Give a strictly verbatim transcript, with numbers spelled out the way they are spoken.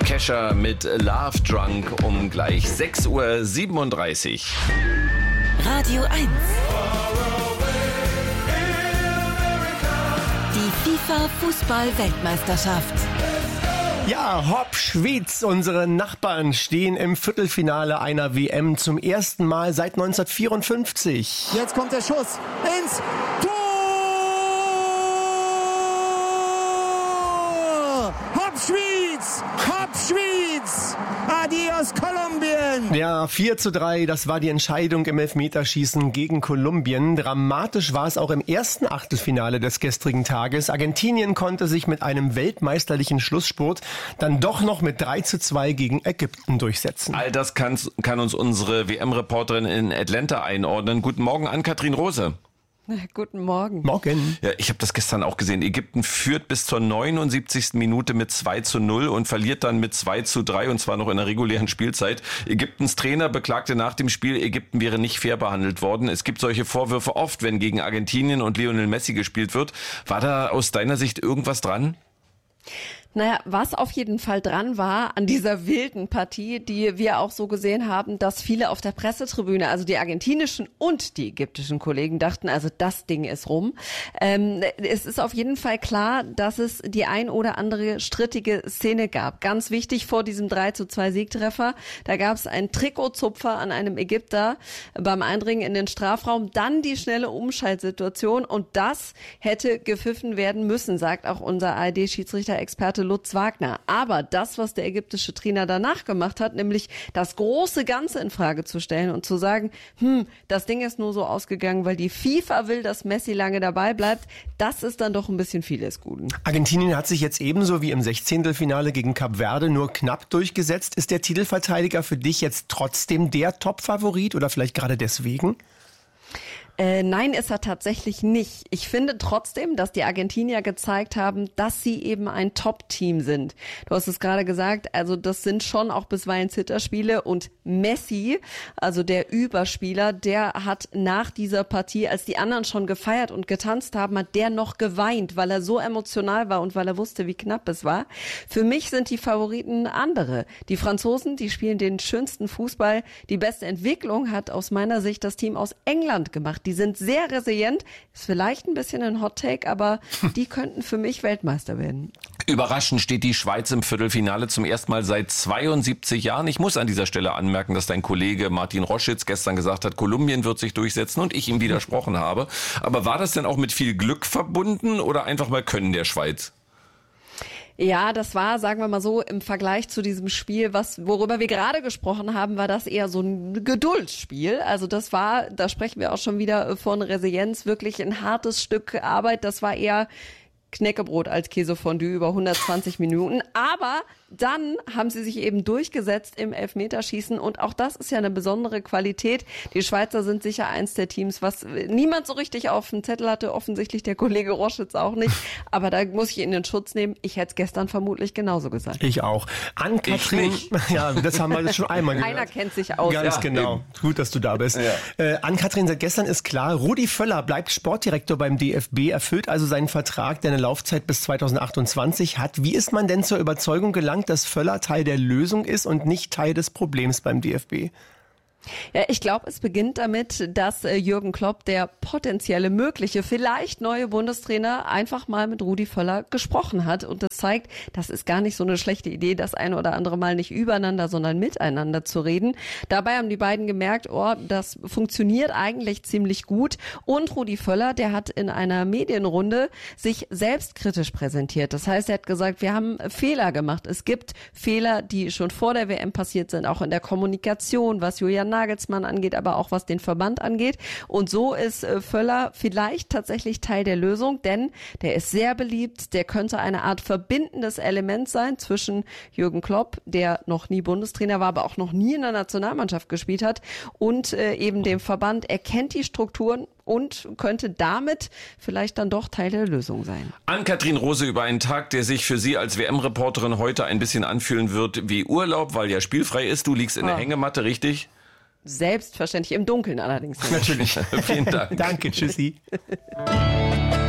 Kesha mit Love Drunk um gleich sechs Uhr siebenunddreißig. Radio eins. Die FIFA-Fußball-Weltmeisterschaft. Ja, hopp, Schwyz, unsere Nachbarn stehen im Viertelfinale einer W M zum ersten Mal seit neunzehnhundertvierundfünfzig. Jetzt kommt der Schuss ins Tor! Hopp, Schwyz! Hopp, Schwyz! Adios, Kolumbien! Ja, vier zu drei, das war die Entscheidung im Elfmeterschießen gegen Kolumbien. Dramatisch war es auch im ersten Achtelfinale des gestrigen Tages. Argentinien konnte sich mit einem weltmeisterlichen Schlussspurt dann doch noch mit drei zu zwei gegen Ägypten durchsetzen. All das kann, kann uns unsere W M-Reporterin in Atlanta einordnen. Guten Morgen, Ann-Kathrin Rose. Guten Morgen. Morgen. Ja, ich habe das gestern auch gesehen. Ägypten führt bis zur neunundsiebzigsten Minute mit zwei zu null und verliert dann mit zwei zu drei, und zwar noch in der regulären Spielzeit. Ägyptens Trainer beklagte nach dem Spiel, Ägypten wäre nicht fair behandelt worden. Es gibt solche Vorwürfe oft, wenn gegen Argentinien und Lionel Messi gespielt wird. War da aus deiner Sicht irgendwas dran? Naja, was auf jeden Fall dran war an dieser wilden Partie, die wir auch so gesehen haben, dass viele auf der Pressetribüne, also die argentinischen und die ägyptischen Kollegen, dachten, also das Ding ist rum. Ähm, es ist auf jeden Fall klar, dass es die ein oder andere strittige Szene gab. Ganz wichtig vor diesem drei zu zwei Siegtreffer, da gab es einen Trikotzupfer an einem Ägypter beim Eindringen in den Strafraum, dann die schnelle Umschaltsituation, und das hätte gepfiffen werden müssen, sagt auch unser A R D-Schiedsrichter-Experte Lutz Wagner. Aber das, was der ägyptische Trainer danach gemacht hat, nämlich das große Ganze in Frage zu stellen und zu sagen, hm, das Ding ist nur so ausgegangen, weil die FIFA will, dass Messi lange dabei bleibt, das ist dann doch ein bisschen viel des Guten. Argentinien hat sich jetzt ebenso wie im Sechzehntelfinale gegen Kap Verde nur knapp durchgesetzt. Ist der Titelverteidiger für dich jetzt trotzdem der Top-Favorit oder vielleicht gerade deswegen? Äh, nein, ist er tatsächlich nicht. Ich finde trotzdem, dass die Argentinier gezeigt haben, dass sie eben ein Top-Team sind. Du hast es gerade gesagt, also das sind schon auch bisweilen Zitterspiele, und Messi, also der Überspieler, der hat nach dieser Partie, als die anderen schon gefeiert und getanzt haben, hat der noch geweint, weil er so emotional war und weil er wusste, wie knapp es war. Für mich sind die Favoriten andere. Die Franzosen, die spielen den schönsten Fußball. Die beste Entwicklung hat aus meiner Sicht das Team aus England gemacht. Die sind sehr resilient, ist vielleicht ein bisschen ein Hot-Take, aber die könnten für mich Weltmeister werden. Überraschend steht die Schweiz im Viertelfinale zum ersten Mal seit zweiundsiebzig Jahren. Ich muss an dieser Stelle anmerken, dass dein Kollege Martin Roschitz gestern gesagt hat, Kolumbien wird sich durchsetzen, und ich ihm widersprochen habe. Aber war das denn auch mit viel Glück verbunden oder einfach mal Können der Schweiz? Ja, das war, sagen wir mal so, im Vergleich zu diesem Spiel, was worüber wir gerade gesprochen haben, war das eher so ein Geduldsspiel. Also das war, da sprechen wir auch schon wieder von Resilienz, wirklich ein hartes Stück Arbeit. Das war eher Knäckebrot als Käsefondue über hundertzwanzig Minuten. Aber dann haben sie sich eben durchgesetzt im Elfmeterschießen, und auch das ist ja eine besondere Qualität. Die Schweizer sind sicher eins der Teams, was niemand so richtig auf dem Zettel hatte, offensichtlich der Kollege Roschitz auch nicht. Aber da muss ich ihn in den Schutz nehmen. Ich hätte es gestern vermutlich genauso gesagt. Ich auch. Ann-Kathrin, ja, das haben wir schon einmal gehört. Einer kennt sich aus. Ganz ja, genau. eben. Gut, dass du da bist. Ja. Äh, Ann-Kathrin, seit gestern ist klar, Rudi Völler bleibt Sportdirektor beim D F B, erfüllt also seinen Vertrag, der eine Laufzeit bis zweitausendachtundzwanzig hat. Wie ist man denn zur Überzeugung gelangt, dass Völler Teil der Lösung ist und nicht Teil des Problems beim D F B? Ja, ich glaube, es beginnt damit, dass äh, Jürgen Klopp, der potenzielle mögliche, vielleicht neue Bundestrainer, einfach mal mit Rudi Völler gesprochen hat. Und das zeigt, das ist gar nicht so eine schlechte Idee, das eine oder andere Mal nicht übereinander, sondern miteinander zu reden. Dabei haben die beiden gemerkt, oh, das funktioniert eigentlich ziemlich gut. Und Rudi Völler, der hat in einer Medienrunde sich selbstkritisch präsentiert. Das heißt, er hat gesagt, wir haben Fehler gemacht. Es gibt Fehler, die schon vor der W M passiert sind, auch in der Kommunikation, was Julian Nagelsmann angeht, aber auch was den Verband angeht. Und so ist äh, Völler vielleicht tatsächlich Teil der Lösung, denn der ist sehr beliebt, der könnte eine Art verbindendes Element sein zwischen Jürgen Klopp, der noch nie Bundestrainer war, aber auch noch nie in der Nationalmannschaft gespielt hat, und äh, eben dem Verband. Er kennt die Strukturen und könnte damit vielleicht dann doch Teil der Lösung sein. Ann-Kathrin Rose über einen Tag, der sich für Sie als W M-Reporterin heute ein bisschen anfühlen wird wie Urlaub, weil ja spielfrei ist. Du liegst in der Ah. Hängematte, richtig? Selbstverständlich, im Dunkeln allerdings. Natürlich. Vielen Dank. Danke, tschüssi.